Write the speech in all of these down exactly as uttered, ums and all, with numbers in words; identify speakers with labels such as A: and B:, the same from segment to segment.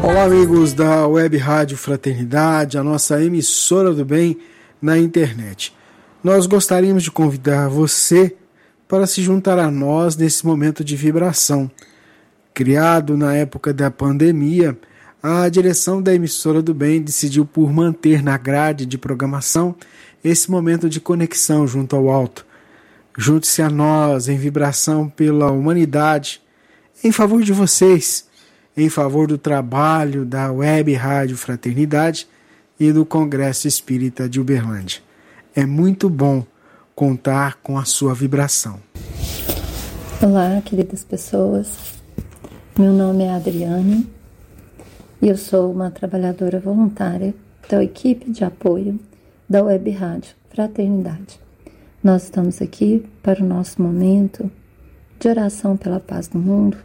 A: Olá, amigos da Web Rádio Fraternidade, a nossa emissora do bem na internet. Nós gostaríamos de convidar você para se juntar a nós nesse momento de vibração. Criado na época da pandemia, a direção da emissora do bem decidiu por manter na grade de programação esse momento de conexão junto ao alto. Junte-se a nós em vibração pela humanidade, em favor de vocês, em favor do trabalho da Web Rádio Fraternidade e do Congresso Espírita de Uberlândia. É muito bom contar com a sua vibração.
B: Olá, queridas pessoas. Meu nome é Adriane e eu sou uma trabalhadora voluntária da equipe de apoio da Web Rádio Fraternidade. Nós estamos aqui para o nosso momento de oração pela paz do mundo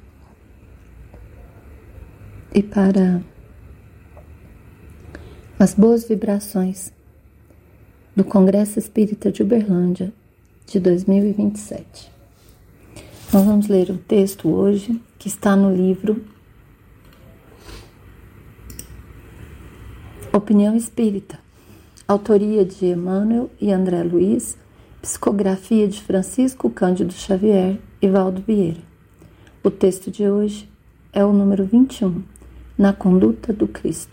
B: e para as boas vibrações do Congresso Espírita de Uberlândia de dois mil e vinte e sete. Nós vamos ler o texto hoje que está no livro Opinião Espírita, autoria de Emmanuel e André Luiz, psicografia de Francisco Cândido Xavier e Valdo Vieira. O texto de hoje é o número vinte e um, na conduta do Cristo.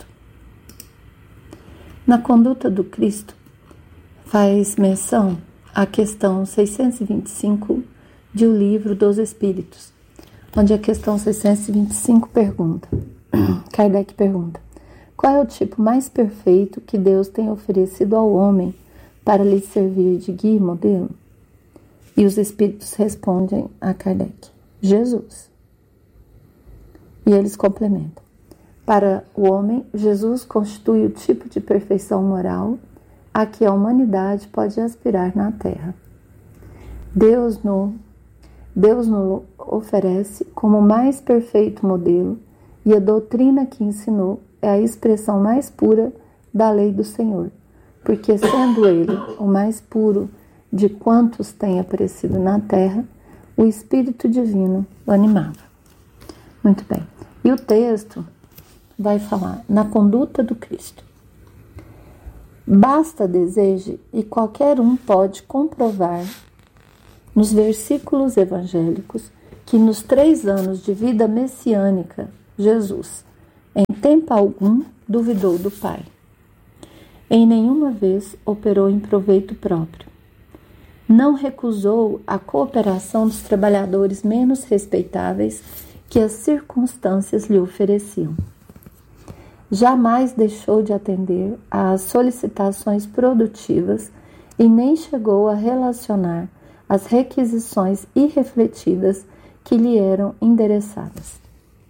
B: Na conduta do Cristo, faz menção à questão seiscentos e vinte e cinco de O Livro dos Espíritos, onde a questão seiscentos e vinte e cinco pergunta, Kardec pergunta, qual é o tipo mais perfeito que Deus tem oferecido ao homem para lhe servir de guia e modelo? E os Espíritos respondem a Kardec, Jesus. E eles complementam, para o homem, Jesus constitui o tipo de perfeição moral a que a humanidade pode aspirar na Terra. Deus no, Deus nos oferece como o mais perfeito modelo e a doutrina que ensinou é a expressão mais pura da lei do Senhor, porque sendo Ele o mais puro de quantos tem aparecido na Terra, o Espírito Divino o animava. Muito bem. E o texto vai falar na conduta do Cristo. Basta deseje e qualquer um pode comprovar nos versículos evangélicos que nos três anos de vida messiânica, Jesus, em tempo algum, duvidou do Pai. Em nenhuma vez operou em proveito próprio. Não recusou a cooperação dos trabalhadores menos respeitáveis que as circunstâncias lhe ofereciam. Jamais deixou de atender às solicitações produtivas e nem chegou a relacionar as requisições irrefletidas que lhe eram endereçadas.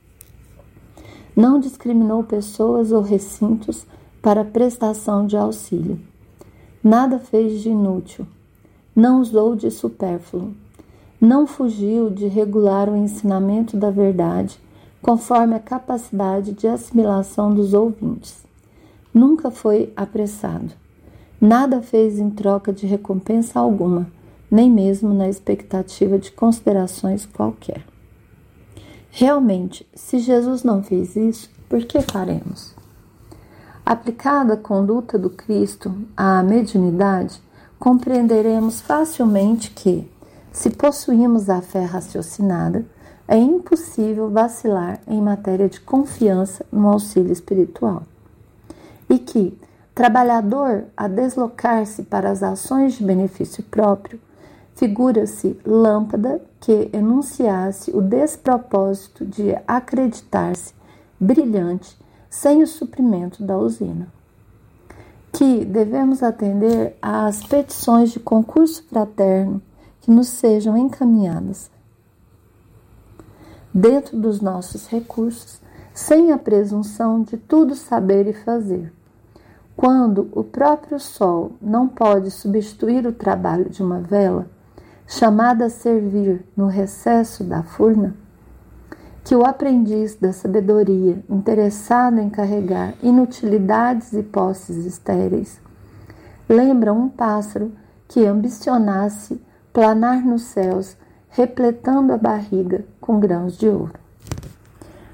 B: Não discriminou pessoas ou recintos para prestação de auxílio. Nada fez de inútil. Não usou de supérfluo. Não fugiu de regular o ensinamento da verdade conforme a capacidade de assimilação dos ouvintes. Nunca foi apressado. Nada fez em troca de recompensa alguma, nem mesmo na expectativa de considerações qualquer. Realmente, se Jesus não fez isso, por que faremos? Aplicada a conduta do Cristo à mediunidade, compreenderemos facilmente que, se possuímos a fé raciocinada, é impossível vacilar em matéria de confiança no auxílio espiritual. E que, trabalhador a deslocar-se para as ações de benefício próprio, figura-se lâmpada que enunciasse o despropósito de acreditar-se brilhante sem o suprimento da usina. Que devemos atender às petições de concurso fraterno que nos sejam encaminhadas dentro dos nossos recursos, sem a presunção de tudo saber e fazer. Quando o próprio sol não pode substituir o trabalho de uma vela, chamada a servir no recesso da furna, que o aprendiz da sabedoria, interessado em carregar inutilidades e posses estéreis, lembra um pássaro que ambicionasse planar nos céus, repletando a barriga com grãos de ouro.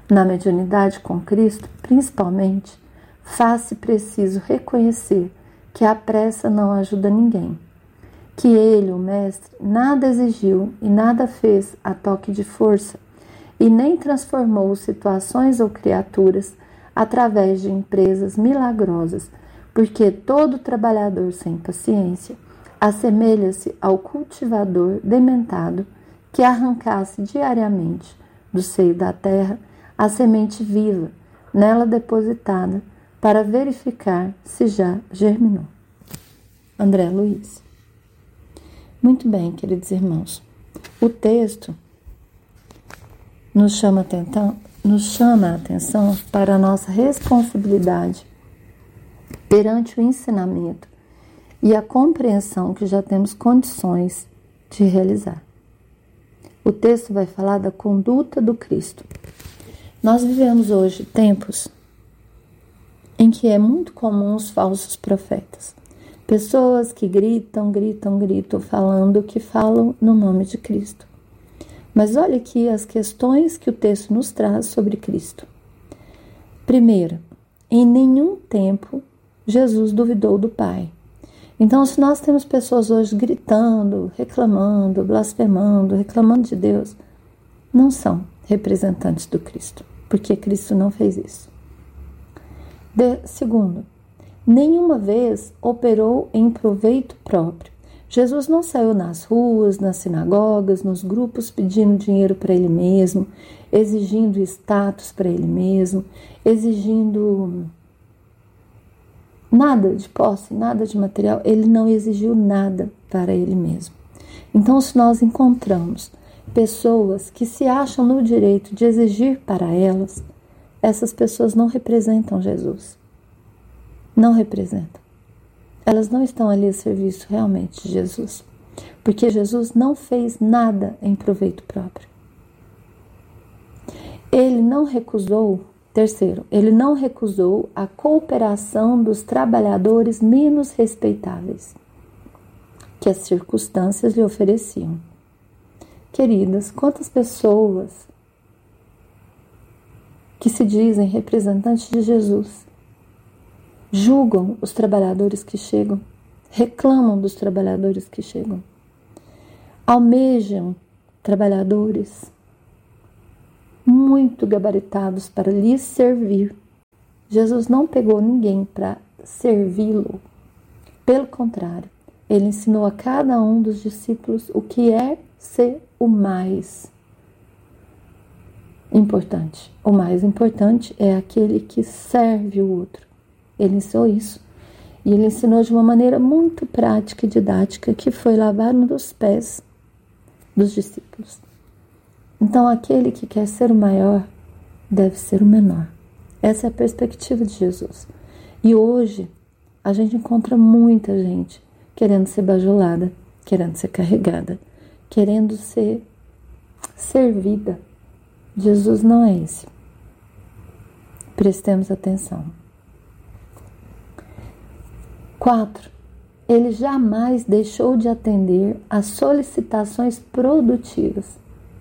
B: Na mediunidade com Cristo, principalmente, faz-se preciso reconhecer que a pressa não ajuda ninguém, que ele, o Mestre, nada exigiu e nada fez a toque de força, e nem transformou situações ou criaturas através de empresas milagrosas, porque todo trabalhador sem paciência assemelha-se ao cultivador dementado que arrancasse diariamente do seio da terra a semente viva, nela depositada, para verificar se já germinou. André Luiz. Muito bem, queridos irmãos. O texto nos chama, atenção, nos chama a atenção para a nossa responsabilidade perante o ensinamento e a compreensão que já temos condições de realizar. O texto vai falar da conduta do Cristo. Nós vivemos hoje tempos em que é muito comum os falsos profetas. Pessoas que gritam, gritam, gritam, falando que falam no nome de Cristo. Mas olha aqui as questões que o texto nos traz sobre Cristo. Primeiro, em nenhum tempo Jesus duvidou do Pai. Então, se nós temos pessoas hoje gritando, reclamando, blasfemando, reclamando de Deus, não são representantes do Cristo, porque Cristo não fez isso. De, segundo, nenhuma vez operou em proveito próprio. Jesus não saiu nas ruas, nas sinagogas, nos grupos pedindo dinheiro para ele mesmo, exigindo status para ele mesmo, exigindo nada de posse, nada de material. Ele não exigiu nada para ele mesmo. Então, se nós encontramos pessoas que se acham no direito de exigir para elas, essas pessoas não representam Jesus. Não representam. Elas não estão ali a serviço realmente de Jesus, porque Jesus não fez nada em proveito próprio. Ele não recusou, terceiro, ele não recusou a cooperação dos trabalhadores menos respeitáveis, que as circunstâncias lhe ofereciam. Queridas, quantas pessoas que se dizem representantes de Jesus julgam os trabalhadores que chegam, reclamam dos trabalhadores que chegam, almejam trabalhadores muito gabaritados para lhes servir. Jesus não pegou ninguém para servi-lo. Pelo contrário, ele ensinou a cada um dos discípulos o que é ser o mais importante. O mais importante é aquele que serve o outro. Ele ensinou isso. E ele ensinou de uma maneira muito prática e didática, que foi lavar um dos pés dos discípulos. Então, aquele que quer ser o maior deve ser o menor. Essa é a perspectiva de Jesus. E hoje, a gente encontra muita gente querendo ser bajulada, querendo ser carregada, querendo ser servida. Jesus não é esse. Prestemos atenção. quatro. Ele jamais deixou de atender às solicitações produtivas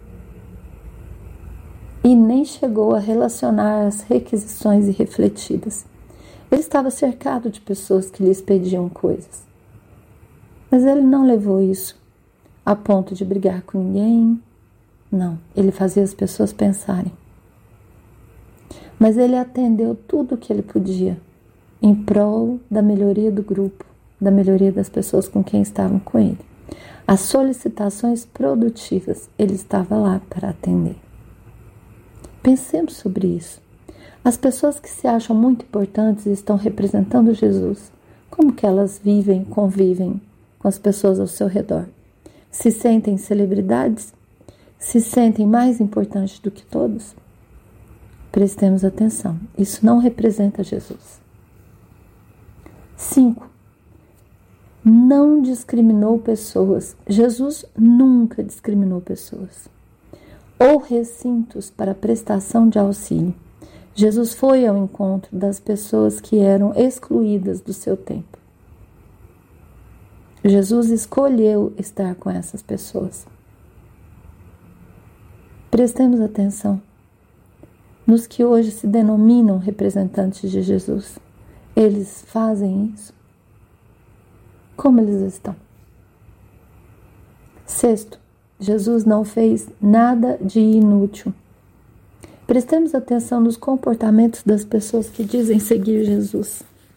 B: e nem chegou a relacionar as requisições irrefletidas. Ele estava cercado de pessoas que lhes pediam coisas, mas ele não levou isso a ponto de brigar com ninguém. Não, ele fazia as pessoas pensarem. Mas ele atendeu tudo o que ele podia em prol da melhoria do grupo, da melhoria das pessoas com quem estavam com ele. As solicitações produtivas, ele estava lá para atender. Pensemos sobre isso. As pessoas que se acham muito importantes e estão representando Jesus, como que elas vivem, convivem com as pessoas ao seu redor? Se sentem celebridades? Se sentem mais importantes do que todos? Prestemos atenção. Isso não representa Jesus. cinco. Não discriminou pessoas. Jesus nunca discriminou pessoas. Ou recintos para prestação de auxílio. Jesus foi ao encontro das pessoas que eram excluídas do seu tempo. Jesus escolheu estar com essas pessoas. Prestemos atenção. nos que hoje se denominam representantes de Jesus, eles fazem isso? Como eles estão? Sexto, Jesus não fez nada de inútil. Prestemos atenção nos comportamentos das pessoas que dizem seguir Jesus.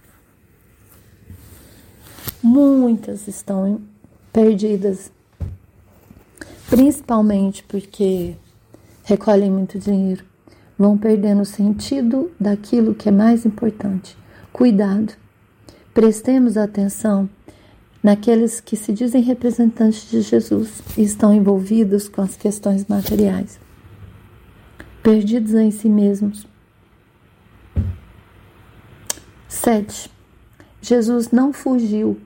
B: Muitas estão perdidas, principalmente porque recolhem muito dinheiro, vão perdendo o sentido daquilo que é mais importante. Cuidado, prestemos atenção naqueles que se dizem representantes de Jesus e estão envolvidos com as questões materiais, perdidos em si mesmos. Sete, Jesus não fugiu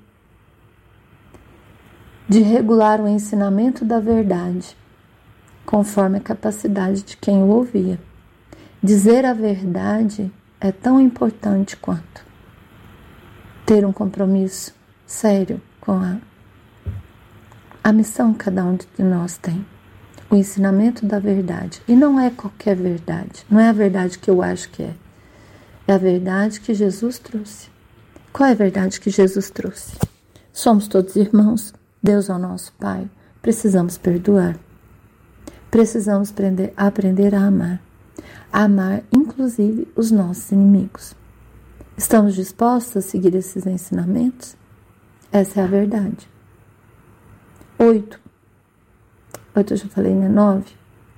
B: de regular o ensinamento da verdade, conforme a capacidade de quem o ouvia. Dizer a verdade é tão importante quanto ter um compromisso sério com a, a missão que cada um de nós tem. O ensinamento da verdade. E não é qualquer verdade. Não é a verdade que eu acho que é. É a verdade que Jesus trouxe. Qual é a verdade que Jesus trouxe? Somos todos irmãos. Deus é o nosso Pai. Precisamos perdoar. Precisamos aprender, aprender a amar. A amar, inclusive, os nossos inimigos. Estamos dispostos a seguir esses ensinamentos? Essa é a verdade. Oito. Oito eu já falei, né? Nove.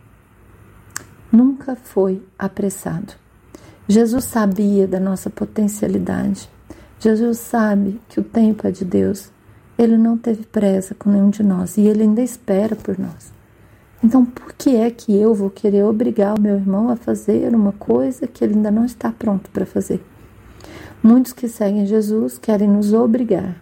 B: Nunca foi apressado. Jesus sabia da nossa potencialidade. Jesus sabe que o tempo é de Deus. Ele não teve pressa com nenhum de nós. E Ele ainda espera por nós. Então, por que é que eu vou querer obrigar o meu irmão a fazer uma coisa que ele ainda não está pronto para fazer? Muitos que seguem Jesus querem nos obrigar.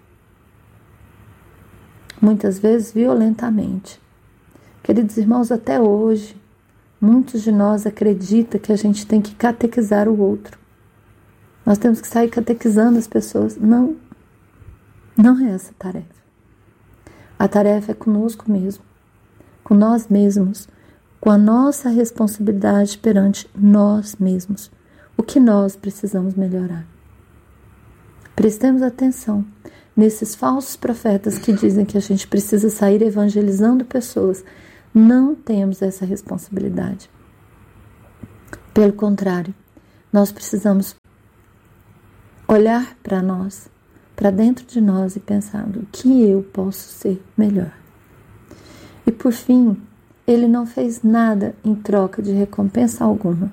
B: Muitas vezes violentamente. Queridos irmãos, até hoje, muitos de nós acreditam que a gente tem que catequizar o outro. Nós temos que sair catequizando as pessoas. Não, não é essa a tarefa. A tarefa é conosco mesmo, com nós mesmos, com a nossa responsabilidade perante nós mesmos. O que nós precisamos melhorar. Prestemos atenção nesses falsos profetas que dizem que a gente precisa sair evangelizando pessoas. Não temos essa responsabilidade. Pelo contrário, nós precisamos olhar para nós, para dentro de nós e pensar o que eu posso ser melhor. E por fim, ele não fez nada em troca de recompensa alguma.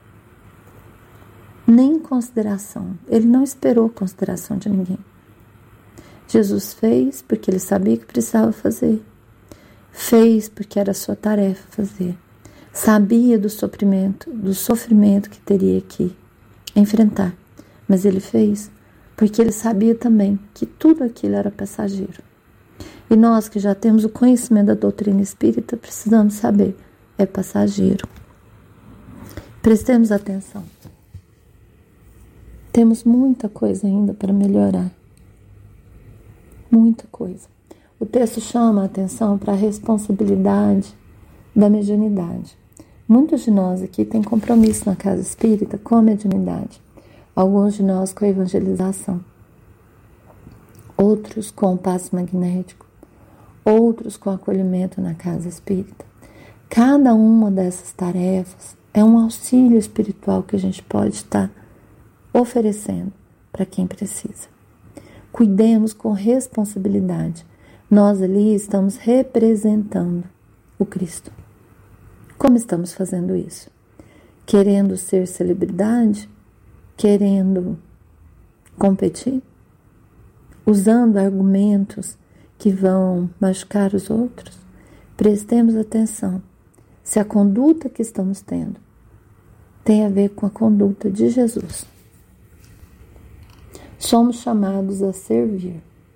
B: Nem consideração. Ele não esperou consideração de ninguém. Jesus fez porque ele sabia que precisava fazer. Fez porque era sua tarefa fazer. Sabia do sofrimento, do sofrimento que teria que enfrentar. Mas ele fez porque ele sabia também que tudo aquilo era passageiro. E nós que já temos o conhecimento da doutrina espírita, precisamos saber, é passageiro. Prestemos atenção. Temos muita coisa ainda para melhorar. Muita coisa. O texto chama a atenção para a responsabilidade da mediunidade. Muitos de nós aqui têm compromisso na casa espírita com a mediunidade. Alguns de nós com a evangelização. Outros com o passe magnético. Outros com acolhimento na casa espírita. Cada uma dessas tarefas é um auxílio espiritual que a gente pode estar oferecendo para quem precisa. Cuidemos com responsabilidade. Nós ali estamos representando o Cristo. Como estamos fazendo isso? Querendo ser celebridade? Querendo competir? Usando argumentos que vão machucar os outros? Prestemos atenção se a conduta que estamos tendo tem a ver com a conduta de Jesus. Somos chamados a servir,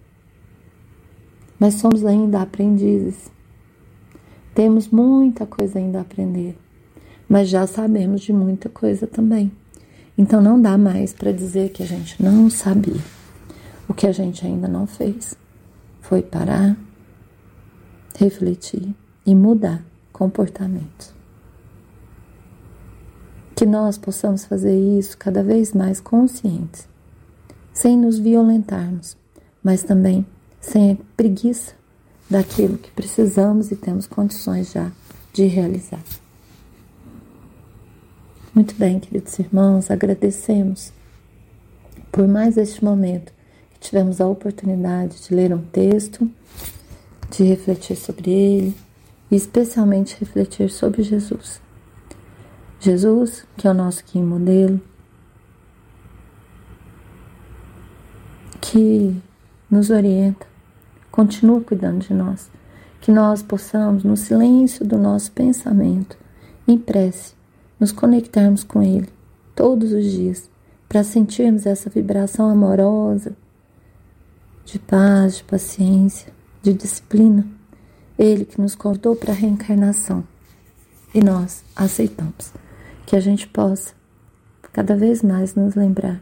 B: mas somos ainda aprendizes. Temos muita coisa ainda a aprender, mas já sabemos de muita coisa também. Então não dá mais para dizer que a gente não sabia. O que a gente ainda não fez foi parar, refletir e mudar comportamentos. Que nós possamos fazer isso cada vez mais conscientes, sem nos violentarmos, mas também sem a preguiça daquilo que precisamos e temos condições já de realizar. Muito bem, queridos irmãos, agradecemos por mais este momento que tivemos a oportunidade de ler um texto, de refletir sobre ele e especialmente refletir sobre Jesus. Jesus, que é o nosso guia e modelo, que nos orienta, continua cuidando de nós, que nós possamos, no silêncio do nosso pensamento, em prece, nos conectarmos com Ele todos os dias, para sentirmos essa vibração amorosa, de paz, de paciência, de disciplina. Ele que nos contou para a reencarnação e nós aceitamos. Que a gente possa cada vez mais nos lembrar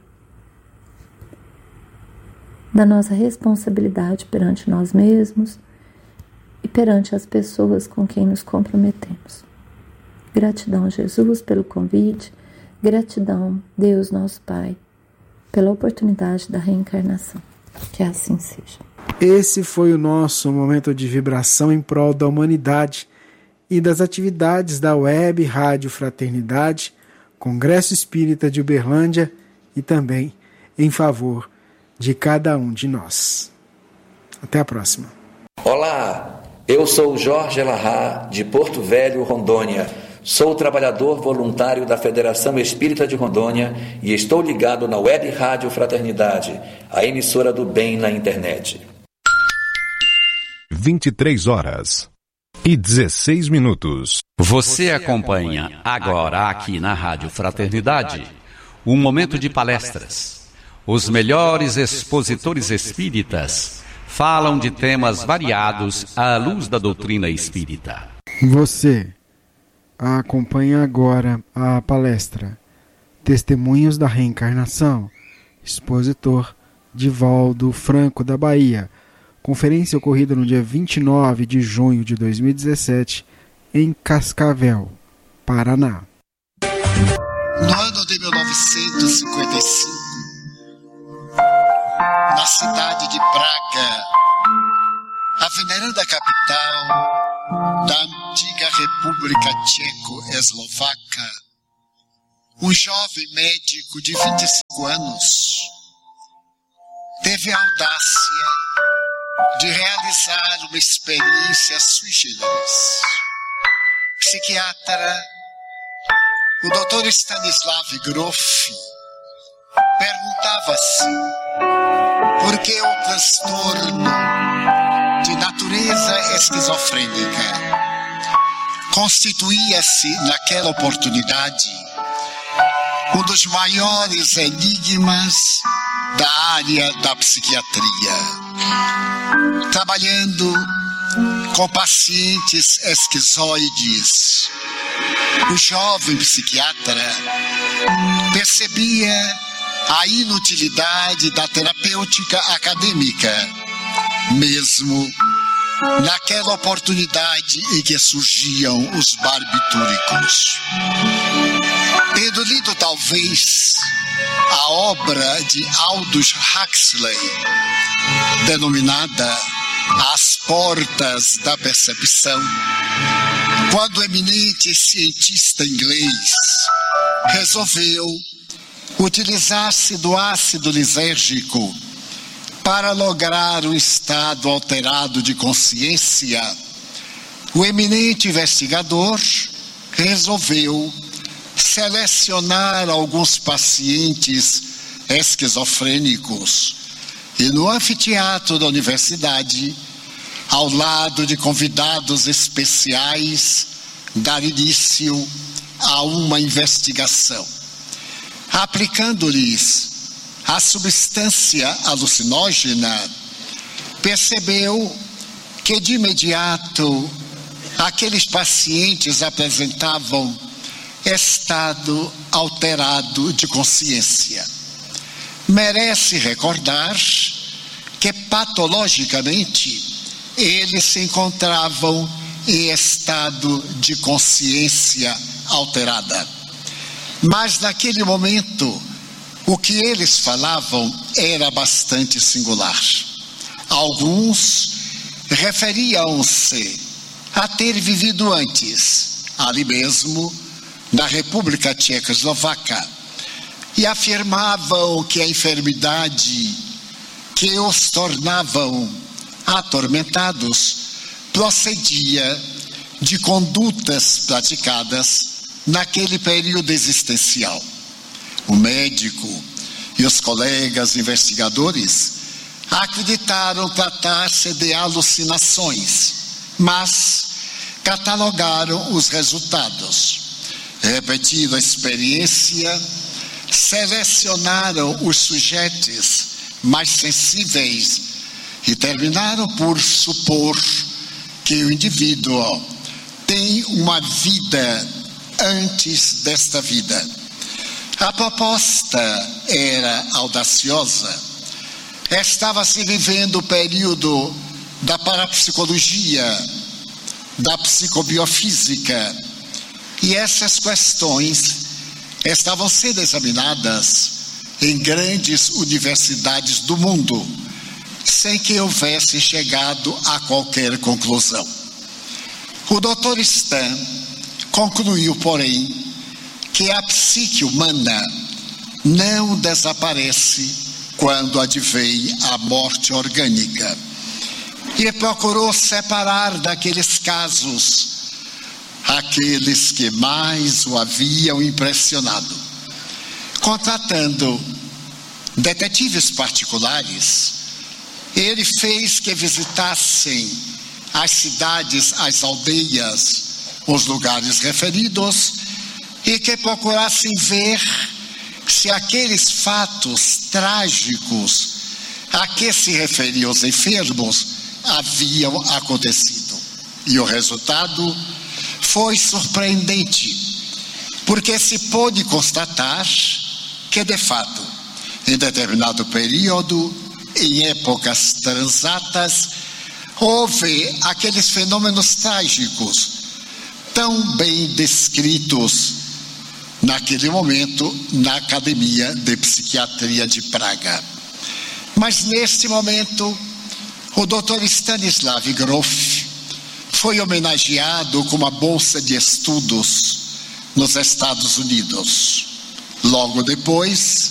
B: da nossa responsabilidade perante nós mesmos e perante as pessoas com quem nos comprometemos. Gratidão, Jesus, pelo convite. Gratidão, Deus, nosso Pai, pela oportunidade da reencarnação. Que assim seja.
A: Esse foi o nosso momento de vibração em prol da humanidade e das atividades da Web Rádio Fraternidade, Congresso Espírita de Uberlândia e também em favor de cada um de nós. Até a próxima.
C: Olá, eu sou Jorge Elahá, de Porto Velho, Rondônia. Sou trabalhador voluntário da Federação Espírita de Rondônia e estou ligado na Web Rádio Fraternidade, a emissora do bem na internet.
D: vinte e três horas e dezesseis minutos.
E: Você acompanha agora aqui na Rádio Fraternidade um momento de palestras. Os melhores expositores espíritas falam de temas variados à luz da doutrina espírita.
A: Você acompanha agora a palestra Testemunhos da Reencarnação, expositor Divaldo Franco da Bahia. Conferência ocorrida no dia vinte e nove de junho de dois mil e dezessete, em Cascavel, Paraná.
F: No ano de mil novecentos e cinquenta e cinco, na cidade de Praga, a veneranda capital da antiga República Tcheco-Eslovaca, um jovem médico de vinte e cinco anos teve a audácia de realizar uma experiência sui generis. Psiquiatra, o doutor Stanislav Grof, perguntava-se por que o transtorno de natureza esquizofrênica constituía-se, naquela oportunidade, um dos maiores enigmas da área da psiquiatria. Trabalhando com pacientes esquizoides, o jovem psiquiatra percebia a inutilidade da terapêutica acadêmica, mesmo naquela oportunidade em que surgiam os barbitúricos. Tendo lido talvez a obra de Aldous Huxley, denominada As Portas da Percepção, quando o eminente cientista inglês resolveu utilizar-se do ácido lisérgico para lograr um estado alterado de consciência, o eminente investigador resolveu selecionar alguns pacientes esquizofrênicos e, no anfiteatro da universidade, ao lado de convidados especiais, dar início a uma investigação. Aplicando-lhes a substância alucinógena, percebeu que de imediato aqueles pacientes apresentavam estado alterado de consciência. Merece recordar que patologicamente eles se encontravam em estado de consciência alterada. Mas naquele momento, o que eles falavam era bastante singular. Alguns referiam-se a ter vivido antes, ali mesmo, na República Tchecoslovaca, e afirmavam que a enfermidade que os tornavam atormentados procedia de condutas praticadas naquele período existencial. O médico e os colegas investigadores acreditaram tratar-se de alucinações, mas catalogaram os resultados, repetiram a experiência, selecionaram os sujeitos mais sensíveis e terminaram por supor que o indivíduo tem uma vida antes desta vida. A proposta era audaciosa. Estava-se vivendo o período da parapsicologia, da psicobiofísica, e essas questões estavam sendo examinadas em grandes universidades do mundo, sem que houvesse chegado a qualquer conclusão. O doutor Stan concluiu, porém, que a psique humana não desaparece quando advém a morte orgânica, e procurou separar daqueles casos aqueles que mais o haviam impressionado, contratando detetives particulares. Ele fez que visitassem as cidades, as aldeias, os lugares referidos, e que procurassem ver se aqueles fatos trágicos a que se referiam os enfermos haviam acontecido. E o resultado foi surpreendente, porque se pôde constatar que, de fato, em determinado período, em épocas transatas, houve aqueles fenômenos trágicos tão bem descritos naquele momento na Academia de Psiquiatria de Praga. Mas neste momento, o doutor Stanislav Grof foi homenageado com uma bolsa de estudos nos Estados Unidos. Logo depois,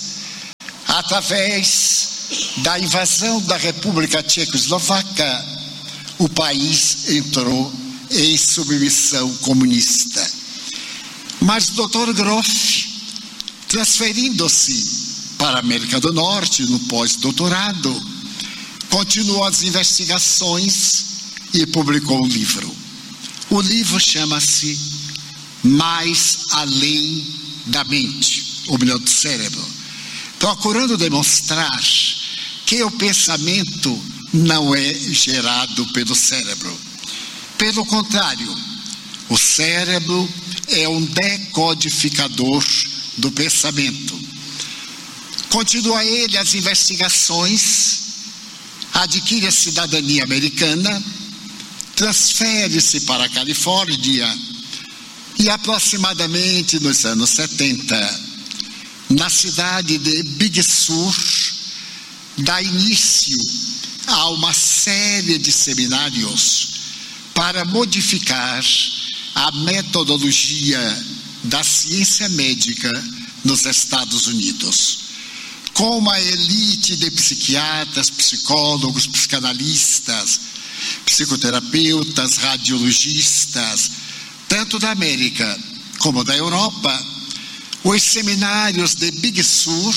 F: através da invasão da República Tchecoslovaca, o país entrou em submissão comunista. Mas o doutor Grof, transferindo-se para a América do Norte no pós-doutorado, continuou as investigações e publicou um livro. O livro chama-se Mais Além da Mente, ou melhor, do cérebro, procurando demonstrar que o pensamento não é gerado pelo cérebro. Pelo contrário, o cérebro é um decodificador do pensamento. Continua ele as investigações, adquire a cidadania americana, transfere-se para a Califórnia e aproximadamente nos anos setenta, na cidade de Big Sur, dá início a uma série de seminários para modificar a metodologia da ciência médica nos Estados Unidos. Com uma elite de psiquiatras, psicólogos, psicanalistas, psicoterapeutas, radiologistas, tanto da América como da Europa, os seminários de Big Sur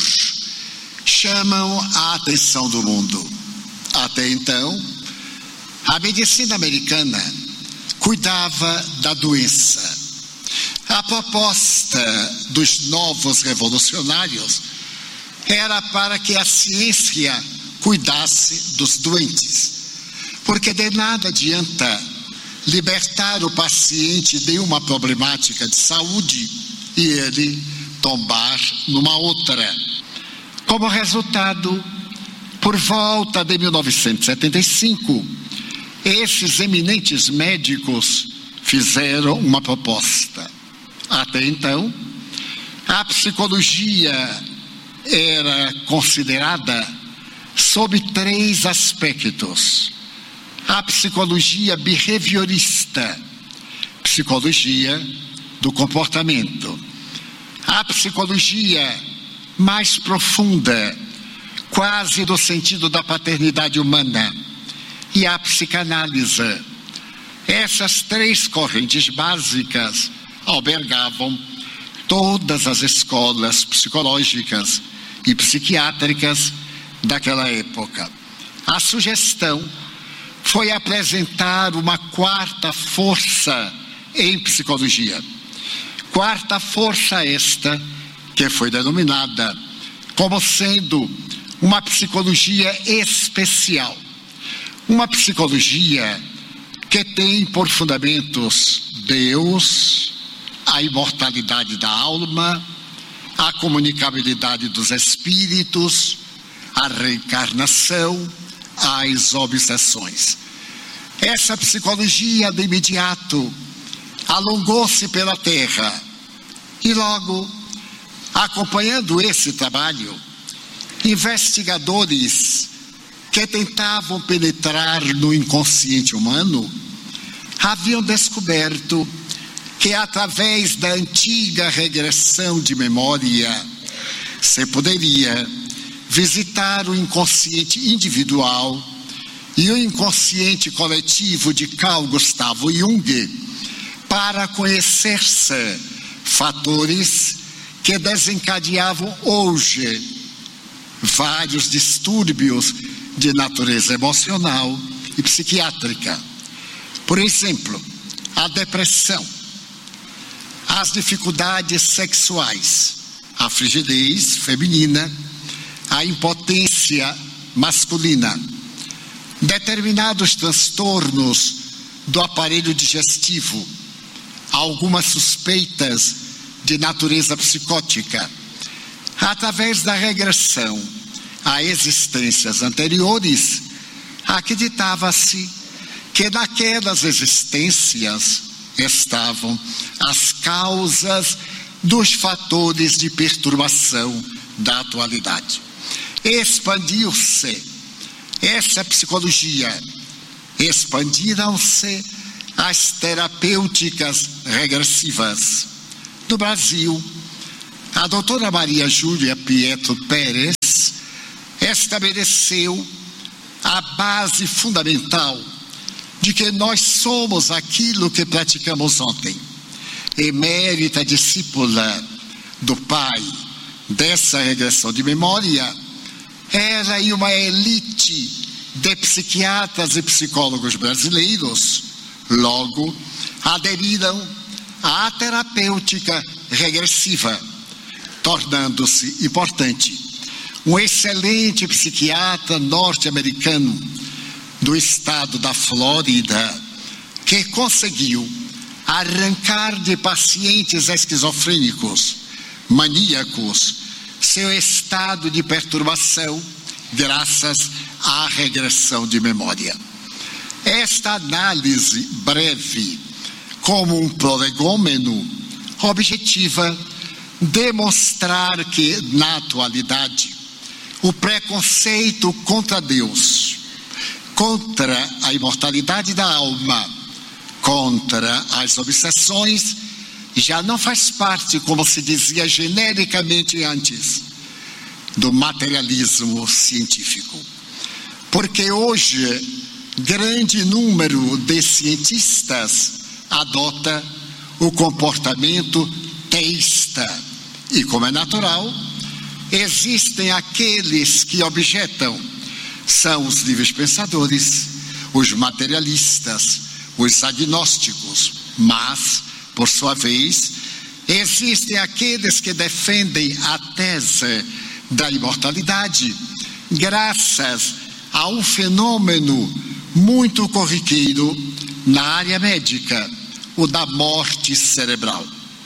F: chamam a atenção do mundo. Até então, a medicina americana cuidava da doença. A proposta dos novos revolucionários era para que a ciência cuidasse dos doentes, porque de nada adianta libertar o paciente de uma problemática de saúde e ele tombar numa outra. Como resultado, por volta de mil novecentos e setenta e cinco, esses eminentes médicos fizeram uma proposta. Até então, A psicologia era considerada sob três aspectos: a psicologia behaviorista, psicologia do comportamento; a psicologia mais profunda, quase do sentido da paternidade humana; e a psicanálise. Essas três correntes básicas albergavam todas as escolas psicológicas e psiquiátricas daquela época. A sugestão foi apresentar uma quarta força em psicologia. Quarta força esta que foi denominada como sendo uma psicologia especial. Uma psicologia que tem por fundamentos Deus, a imortalidade da alma, a comunicabilidade dos espíritos, a reencarnação, as obsessões. Essa psicologia de imediato alongou-se pela terra e logo, acompanhando esse trabalho, investigadores que tentavam penetrar no inconsciente humano haviam descoberto que através da antiga regressão de memória se poderia visitar o inconsciente individual e o inconsciente coletivo de Carl Gustav Jung para conhecer-se fatores que desencadeavam hoje vários distúrbios de natureza emocional e psiquiátrica. Por exemplo, a depressão, as dificuldades sexuais, a frigidez feminina, a impotência masculina, determinados transtornos do aparelho digestivo, algumas suspeitas de natureza psicótica. Através da regressão a existências anteriores, acreditava-se que naquelas existências estavam as causas dos fatores de perturbação da atualidade. Expandiu-se essa psicologia, expandiram-se as terapêuticas regressivas. No Brasil, a doutora Maria Júlia Pietro Pérez estabeleceu a base fundamental de que nós somos aquilo que praticamos ontem. Emérita discípula do pai dessa regressão de memória, ela e uma elite de psiquiatras e psicólogos brasileiros logo aderiram à terapêutica regressiva, tornando-se importante um excelente psiquiatra norte-americano do estado da Flórida que conseguiu arrancar de pacientes esquizofrênicos, maníacos, seu estado de perturbação graças à regressão de memória. Esta análise breve, como um prolegômeno, objetiva demonstrar que, na atualidade, o preconceito contra Deus, contra a imortalidade da alma, contra as obsessões, já não faz parte, como se dizia genericamente antes, do materialismo científico. Porque hoje, grande número de cientistas adota o comportamento teísta. E, como é natural, existem aqueles que objetam, são os livres pensadores, os materialistas, os agnósticos, mas, por sua vez, existem aqueles que defendem a tese da imortalidade, graças a um fenômeno muito corriqueiro na área médica, o da morte cerebral.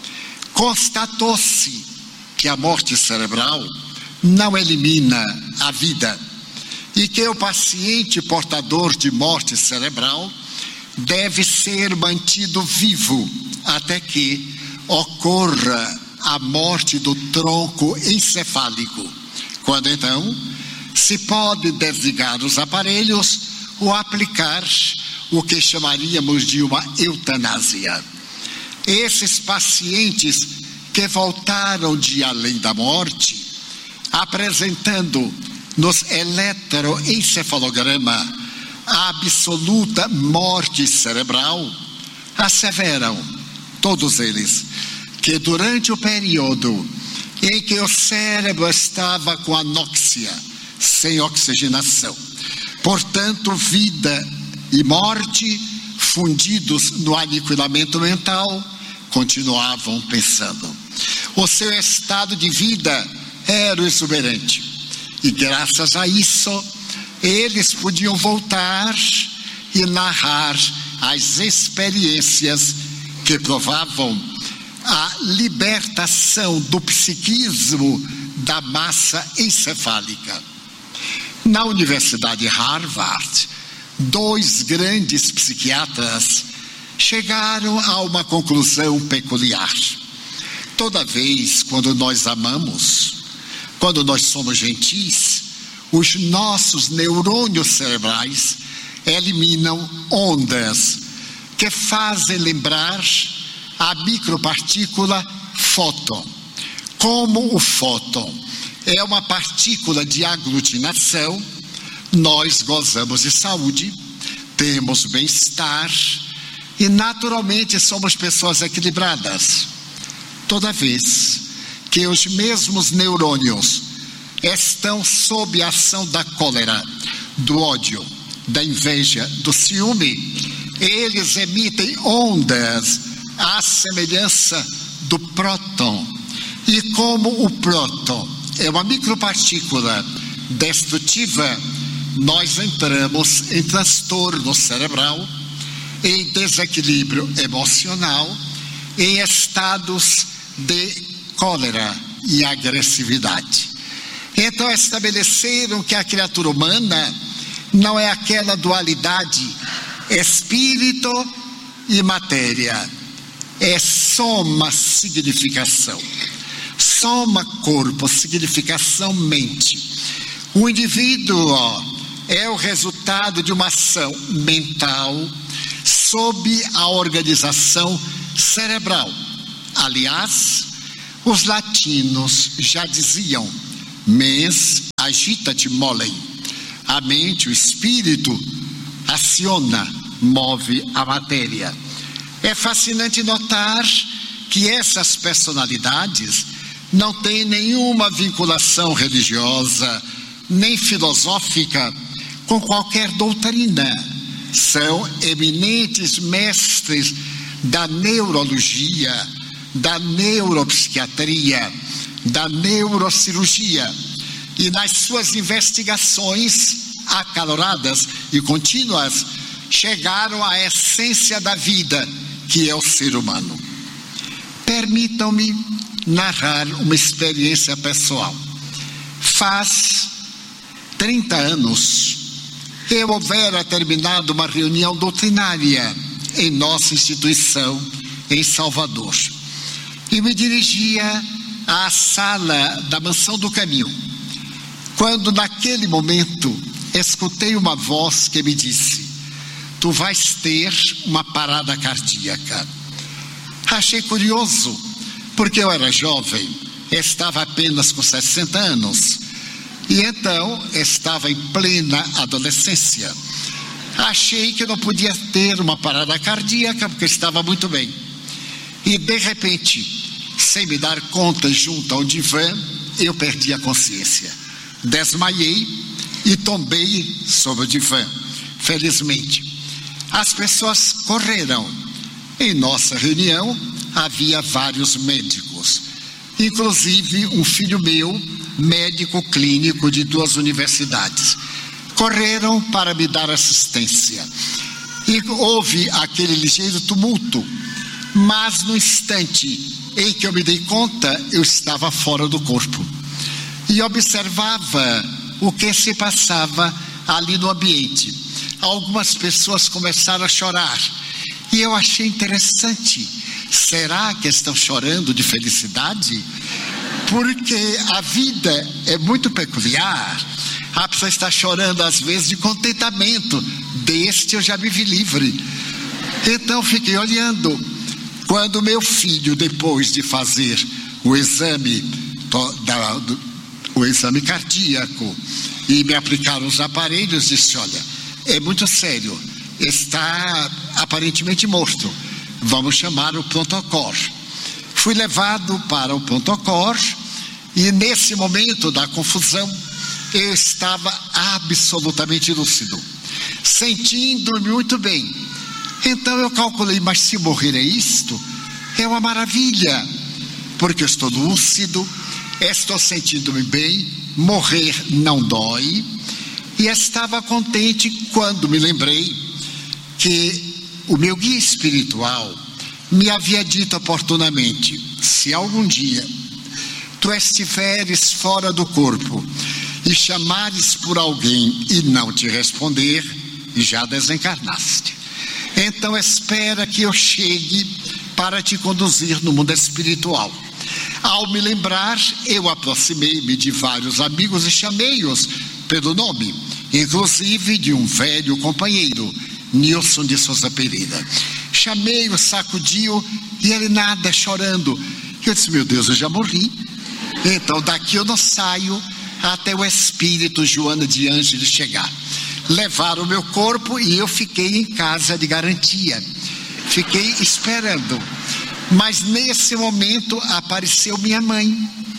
F: Constatou-se que a morte cerebral não elimina a vida e que o paciente portador de morte cerebral deve ser mantido vivo até que ocorra a morte do tronco encefálico, quando então se pode desligar os aparelhos ou aplicar o que chamaríamos de uma eutanásia. Esses pacientes que voltaram de além da morte, apresentando nos eletroencefalograma a absoluta morte cerebral, asseveram, todos eles, que durante o período em que o cérebro estava com anóxia, sem oxigenação, portanto, vida e morte fundidos no aniquilamento mental, continuavam pensando. O seu estado de vida era exuberante, e graças a isso, eles podiam voltar e narrar as experiências que provavam a libertação do psiquismo da massa encefálica. Na Universidade de Harvard, dois grandes psiquiatras chegaram a uma conclusão peculiar. Toda vez quando nós amamos, quando nós somos gentis, os nossos neurônios cerebrais eliminam ondas que fazem lembrar a micropartícula fóton. Como o fóton é uma partícula de aglutinação, nós gozamos de saúde, temos bem-estar e naturalmente somos pessoas equilibradas. Toda vez que os mesmos neurônios estão sob a ação da cólera, do ódio, da inveja, do ciúme, eles emitem ondas à semelhança do próton. E como o próton é uma micropartícula destrutiva, nós entramos em transtorno cerebral, em desequilíbrio emocional, em estados de cólera e agressividade. Então estabeleceram que a criatura humana não é aquela dualidade espírito e matéria, é soma significação, soma corpo, significação mente. O indivíduo ó, é o resultado de uma ação mental sob a organização cerebral. Aliás, os latinos já diziam: mens agita-te molem. A mente, o espírito, aciona, move a matéria. É fascinante notar que essas personalidades não têm nenhuma vinculação religiosa, nem filosófica, com qualquer doutrina. São eminentes mestres da neurologia, da neuropsiquiatria, da neurocirurgia. E nas suas investigações acaloradas e contínuas, chegaram à essência da vida, que é o ser humano. Permitam-me narrar uma experiência pessoal. Faz trinta anos, eu houvera terminado uma reunião doutrinária em nossa instituição em Salvador e me dirigia à sala da Mansão do Caminho, quando naquele momento escutei uma voz que me disse: tu vais ter uma parada cardíaca. Achei curioso, porque eu era jovem, estava apenas com sessenta anos, e então estava em plena adolescência. Achei que não podia ter uma parada cardíaca, porque estava muito bem. E de repente, sem me dar conta, junto ao divã, eu perdi a consciência. Desmaiei e tombei sobre o divã. Felizmente, as pessoas correram. Em nossa reunião havia vários médicos, inclusive um filho meu, médico clínico de duas universidades. Correram para me dar assistência e houve aquele ligeiro tumulto, mas no instante em que eu me dei conta, eu estava fora do corpo e observava o que se passava ali no ambiente. Algumas pessoas começaram a chorar e eu achei interessante Será que estão chorando de felicidade? Porque a vida é muito peculiar. A pessoa está chorando às vezes de contentamento. Deste eu já me vi livre. Então fiquei olhando. Quando meu filho, depois de fazer o exame, da, do, o exame cardíaco, e me aplicaram os aparelhos, disse: olha, é muito sério, está aparentemente morto, vamos chamar o pronto-socorro. Fui levado para o pronto-socorro e nesse momento da confusão eu estava absolutamente lúcido, sentindo-me muito bem. Então eu calculei, mas se morrer é isto, é uma maravilha, porque eu estou lúcido, estou sentindo-me bem, morrer não dói, e estava contente quando me lembrei que o meu guia espiritual me havia dito oportunamente: se algum dia tu estiveres fora do corpo e chamares por alguém e não te responder, já desencarnaste. Então espera que eu chegue para te conduzir no mundo espiritual. Ao me lembrar, eu aproximei-me de vários amigos e chamei-os pelo nome, inclusive de um velho companheiro, Nilson de Souza Pereira. Chamei-o, sacudi-o e ele nada, chorando. Eu disse: meu Deus, eu já morri. Então daqui eu não saio até o espírito Joana de Ângeles chegar. Levaram o meu corpo e eu fiquei em casa de garantia. Fiquei esperando. Mas nesse momento apareceu minha mãe.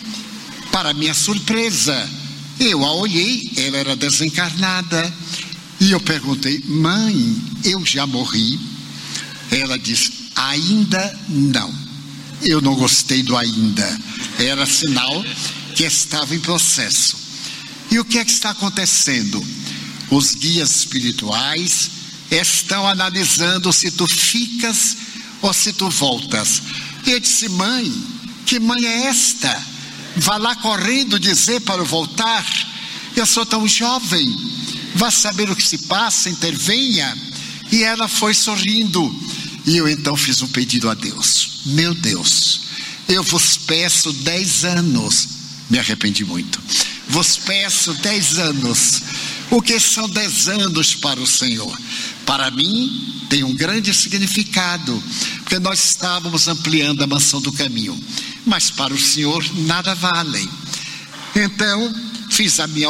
F: Para minha surpresa, eu a olhei, ela era desencarnada. E eu perguntei: mãe, eu já morri? Ela disse: ainda não. Eu não gostei do ainda. Era sinal que estava em processo. E o que é que está acontecendo? Os guias espirituais estão analisando se tu ficas ou se tu voltas. Eu disse: mãe, que mãe é esta? Vá lá correndo dizer para eu voltar. Eu sou tão jovem. Vá saber o que se passa, intervenha. E ela foi sorrindo. E eu então fiz um pedido a Deus: meu Deus, eu vos peço dez anos. Me arrependi muito. Vos peço dez anos. O que são dez anos para o Senhor? Para mim tem um grande significado, porque nós estávamos ampliando a mansão do caminho, mas para o Senhor nada vale. Então fiz a minha